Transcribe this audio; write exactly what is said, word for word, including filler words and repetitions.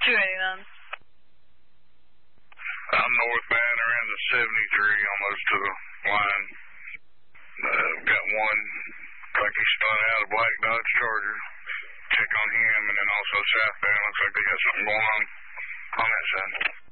two eighty-nine. I'm northbound around the seventy-three, almost to the line. Uh, got one, like he spun out a black Dodge Charger. Check on him, and then also southbound. Looks like they got something going on on that side.